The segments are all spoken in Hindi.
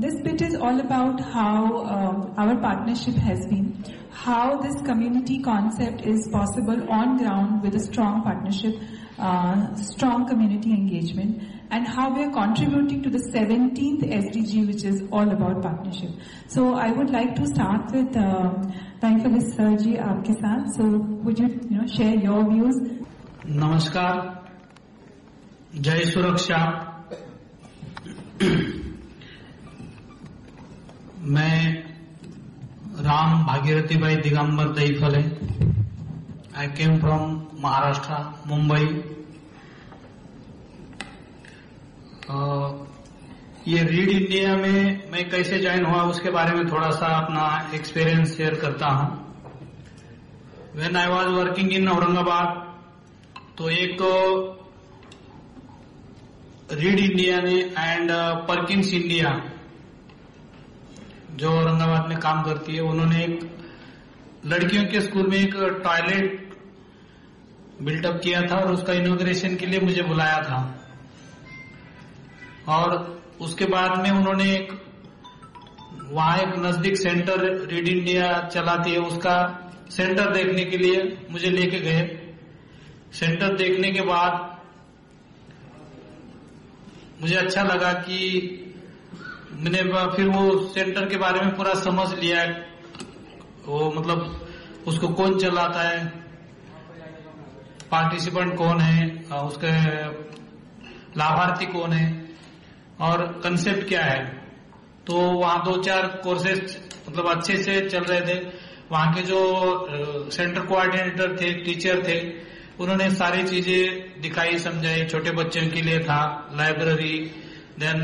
this bit is all about how our partnership has been, how this community concept is possible on ground with a strong partnership, strong community engagement, and how we are contributing to the 17th SDG, which is all about partnership. So I would like to start with Thankfulness Sir ji aapke saath. So would you share your views? नमस्कार, जय सुरक्षा। मैं राम भागीरथी भाई दिगंबर दहीफले। आई केम फ्रॉम महाराष्ट्र, मुंबई। ये रीड इंडिया में मैं कैसे ज्वाइन हुआ उसके बारे में थोड़ा सा अपना एक्सपीरियंस शेयर करता हूं। When I was working in Aurangabad, तो एक तो रीड इंडिया ने एंड परकिंस इंडिया जो औरंगाबाद में काम करती है, उन्होंने एक लड़कियों के स्कूल में एक टॉयलेट बिल्टअप किया था और उसका इनॉग्रेशन के लिए मुझे बुलाया था। और उसके बाद में उन्होंने वहां एक नजदीक सेंटर रीड इंडिया चलाती है, उसका सेंटर देखने के लिए मुझे लेके गए। सेंटर देखने के बाद मुझे अच्छा लगा कि मैंने फिर वो सेंटर के बारे में पूरा समझ लिया। वो मतलब उसको कौन चलाता है, पार्टिसिपेंट कौन है, उसके लाभार्थी कौन है और कंसेप्ट क्या है। तो वहां 2-4 कोर्सेज मतलब अच्छे से चल रहे थे। वहां के जो सेंटर कोऑर्डिनेटर थे, टीचर थे, उन्होंने सारी चीजें दिखाई समझाई। छोटे बच्चों के लिए था लाइब्रेरी, देन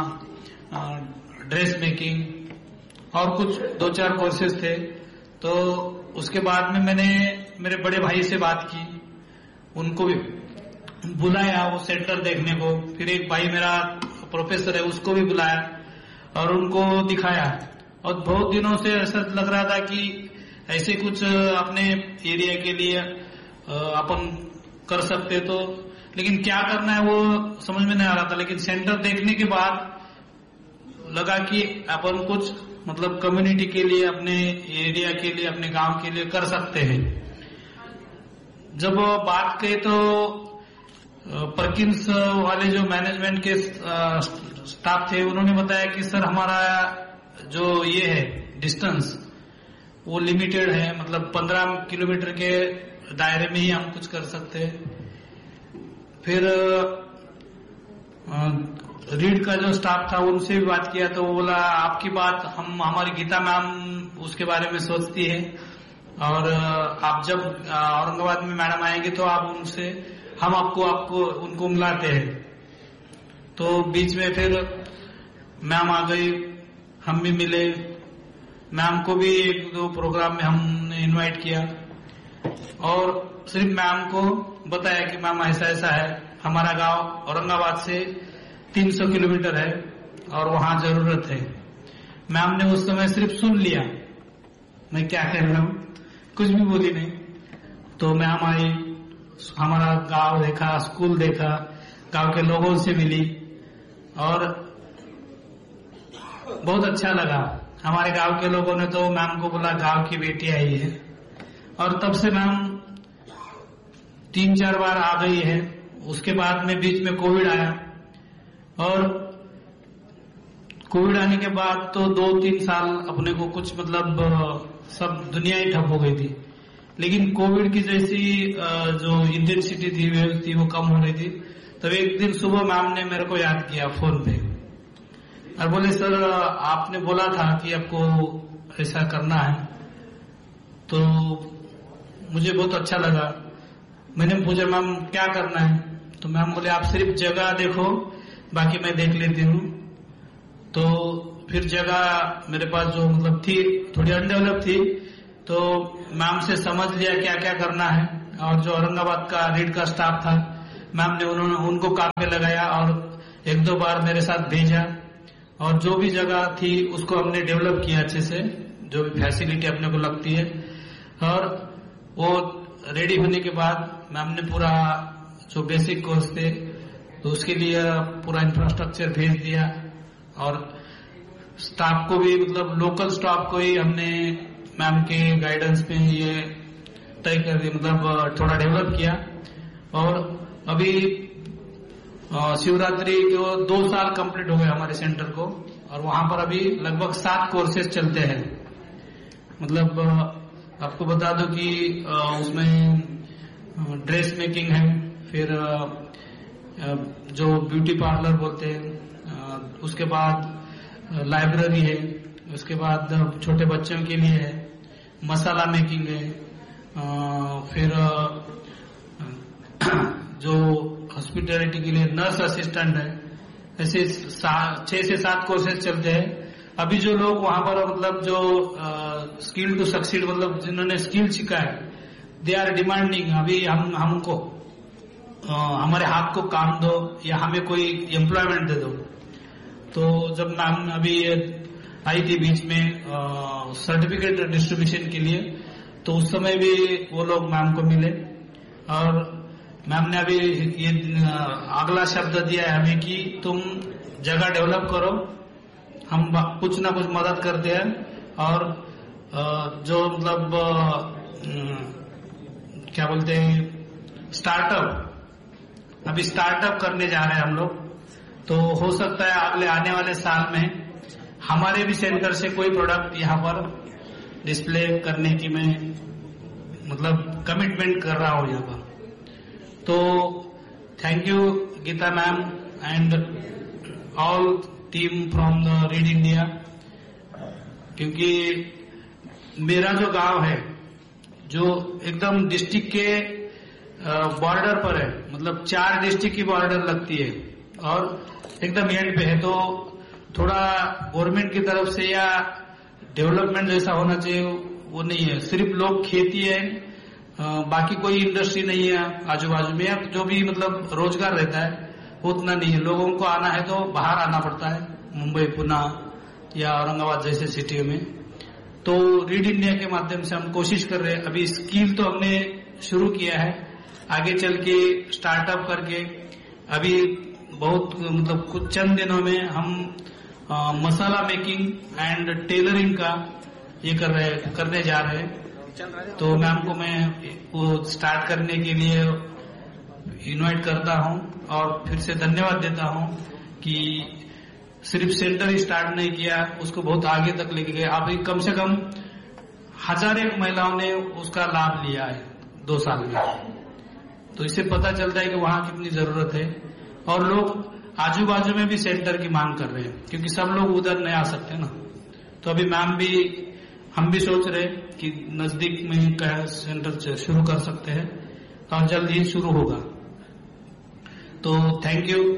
ड्रेस मेकिंग और कुछ 2-4 कोर्सेज थे। तो उसके बाद में मैंने मेरे बड़े भाई से बात की, उनको भी बुलाया वो सेंटर देखने को। फिर एक भाई मेरा प्रोफेसर है, उसको भी बुलाया और उनको दिखाया। और बहुत दिनों से ऐसा लग रहा था कि ऐसे कुछ अपने एरिया के लिए अपन कर सकते, तो लेकिन क्या करना है वो समझ में नहीं आ रहा था। लेकिन सेंटर देखने के बाद लगा कि अपन कुछ मतलब कम्युनिटी के लिए, अपने एरिया के लिए, अपने गांव के लिए कर सकते हैं। जब बात करें तो परकिंस वाले जो मैनेजमेंट के स्टाफ थे, उन्होंने बताया कि सर हमारा जो ये है डिस्टेंस वो लिमिटेड है, मतलब 15 किलोमीटर के दायरे में ही हम कुछ कर सकते हैं। फिर रीड का जो स्टाफ था उनसे भी बात किया, तो वो बोला आपकी बात हम, हमारी गीता मैम उसके बारे में सोचती है और आप जब औरंगाबाद में मैडम आएंगे तो आप उनसे, हम आपको उनको मिलाते हैं। तो बीच में फिर मैम आ गई, हम भी मिले। मैम को भी 1-2 प्रोग्राम में हमने इनवाइट किया और सिर्फ मैम को बताया कि मैम ऐसा ऐसा है, हमारा गांव औरंगाबाद से 300 किलोमीटर है और वहां जरूरत है। मैम ने उस समय सिर्फ सुन लिया, मैं क्या कह रहा हूं, कुछ भी बोली नहीं। तो मैम आई, हमारा गांव देखा, स्कूल देखा, गांव के लोगों से मिली और बहुत अच्छा लगा। हमारे गांव के लोगों ने तो मैम को बोला गांव की बेटी आई है। और तब से मैम 3-4 बार आ गई है। उसके बाद में बीच में कोविड आया और कोविड आने के बाद तो 2-3 साल अपने को कुछ मतलब सब दुनिया ही ठप हो गई थी। लेकिन कोविड की जैसी जो इंटेंसिटी थी, वेव थी, वो कम हो रही थी। तब एक दिन सुबह मैम ने मेरे को याद किया फोन पे और बोले सर आपने बोला था कि आपको ऐसा करना है। तो मुझे बहुत अच्छा लगा। मैंने पूछा मैम क्या करना है, तो मैम बोले आप सिर्फ जगह देखो, बाकी मैं देख लेती हूँ। तो फिर जगह मेरे पास जो मतलब थी थोड़ी अनडेवलप थी, तो मैम से समझ लिया क्या क्या करना है। और जो औरंगाबाद का रीड का स्टाफ था, मैम ने उनको काम पे लगाया और 1-2 बार मेरे साथ भेजा और जो भी जगह थी उसको हमने डेवलप किया अच्छे से, जो भी फैसिलिटी अपने को लगती है। और वो रेडी होने के बाद मैम ने पूरा जो बेसिक कोर्स थे तो उसके लिए पूरा इंफ्रास्ट्रक्चर भेज दिया और स्टाफ को भी मतलब लोकल स्टाफ को ही हमने मैम के गाइडेंस पे ये तय कर दिया, मतलब थोड़ा डेवलप किया। और अभी शिवरात्रि को 2 साल कंप्लीट हो गए हमारे सेंटर को, और वहां पर अभी लगभग 7 कोर्सेज चलते हैं। मतलब आपको बता दो कि उसमें ड्रेस मेकिंग है, फिर जो ब्यूटी पार्लर बोलते हैं, उसके बाद लाइब्रेरी है, उसके बाद छोटे बच्चों के लिए है, मसाला मेकिंग है, फिर जो हॉस्पिटैलिटी के लिए नर्स असिस्टेंट है। ऐसे 6 से 7 कोर्सेज चलते हैं। अभी जो लोग वहां पर मतलब जो स्किल टू सक्सीड, मतलब जिन्होंने स्किल सीखा है, दे आर डिमांडिंग अभी हमको हमारे हाथ को काम दो या हमें कोई एम्प्लॉयमेंट दे दो। तो जब मैम अभी आई थी बीच में सर्टिफिकेट डिस्ट्रीब्यूशन के लिए, तो उस समय भी वो लोग मैम को मिले, और मैम ने अभी ये अगला शब्द दिया है हमें कि तुम जगह डेवलप करो, हम कुछ ना कुछ मदद करते हैं। और जो मतलब क्या बोलते हैं स्टार्टअप, अभी स्टार्टअप करने जा रहे हैं हम लोग। तो हो सकता है अगले आने वाले साल में हमारे भी सेंटर से कोई प्रोडक्ट यहाँ पर डिस्प्ले करने की मैं मतलब कमिटमेंट कर रहा हूँ यहाँ पर। तो thank you Gita ma'am and all team from the read India, क्योंकि मेरा जो गांव है जो एकदम डिस्ट्रिक्ट के बॉर्डर पर है, मतलब 4 डिस्ट्रिक्ट की बॉर्डर लगती है और एकदम एंड पे है, तो थोड़ा गवर्नमेंट की तरफ से या डेवलपमेंट जैसा होना चाहिए वो नहीं है। सिर्फ लोग खेती है, बाकी कोई इंडस्ट्री नहीं है आजू बाजू में, या जो भी मतलब रोजगार रहता है उतना नहीं है। लोगों को आना है तो बाहर आना पड़ता है, मुंबई, पुणे या औरंगाबाद जैसे सिटियों में। तो रीड इंडिया के माध्यम से हम कोशिश कर रहे हैं। अभी स्किल तो हमने शुरू किया है, आगे चल के स्टार्टअप करके अभी बहुत मतलब कुछ चंद दिनों में हम मसाला मेकिंग एंड टेलरिंग का ये करने जा रहे हैं। तो मैम को मैं वो स्टार्ट करने के लिए इनवाइट करता हूं और फिर से धन्यवाद देता हूं कि सिर्फ सेंटर ही स्टार्ट नहीं किया, उसको बहुत आगे तक लेके गए। अभी कम से कम 1000 महिलाओं ने उसका लाभ लिया है 2 साल में। तो इससे पता चलता है कि वहां कितनी जरूरत है, और लोग आजू बाजू में भी सेंटर की मांग कर रहे हैं, क्योंकि सब लोग उधर नहीं आ सकते ना। तो अभी मैम भी, हम भी सोच रहे कि नजदीक में सेंटर शुरू कर सकते हैं, और जल्द ही शुरू होगा। तो थैंक यू,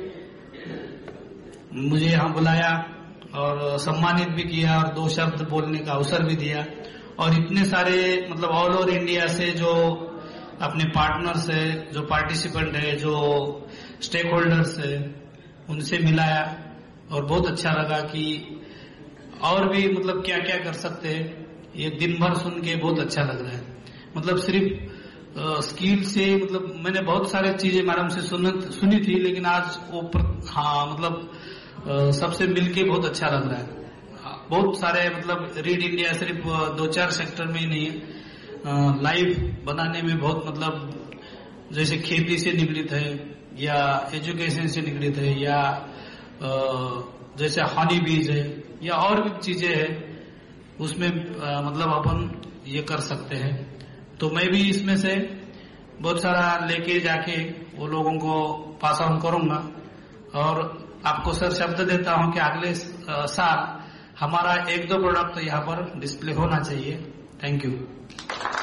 मुझे यहाँ बुलाया और सम्मानित भी किया और 2 शब्द बोलने का अवसर भी दिया, और इतने सारे मतलब ऑल ओवर इंडिया से जो अपने पार्टनर्स है, जो पार्टिसिपेंट है, जो स्टेक होल्डर्स है, उनसे मिलाया और बहुत अच्छा लगा कि और भी मतलब क्या क्या कर सकते हैं। ये दिन भर सुन के बहुत अच्छा लग रहा है। मतलब सिर्फ स्किल से मतलब मैंने बहुत सारी चीजें मैडम से सुनी थी, लेकिन आज वो मतलब सबसे मिलके बहुत अच्छा लग रहा है। बहुत सारे मतलब रीड इंडिया सिर्फ 2-4 सेक्टर में ही नहीं है, लाइफ बनाने में बहुत मतलब जैसे खेती से निगडित है या एजुकेशन से निगडित है, या जैसे हनी बीज है या और भी चीजें हैं, उसमें मतलब अपन ये कर सकते हैं। तो मैं भी इसमें से बहुत सारा लेके जाके वो लोगों को पास ऑन करूंगा, और आपको सर शब्द देता हूं कि अगले साल हमारा 1-2 प्रोडक्ट तो यहाँ पर डिस्प्ले होना चाहिए। Thank you.